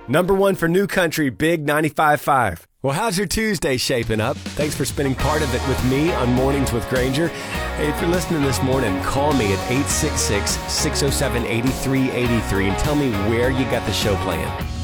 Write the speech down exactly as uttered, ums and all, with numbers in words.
Number one for New Country, Big ninety-five point five. Well, how's your Tuesday shaping up? Thanks for spending part of it with me on Mornings with Granger. Hey, if you're listening this morning, call me at eight six six, six oh seven, eight three eight three and tell me where you got the show playing.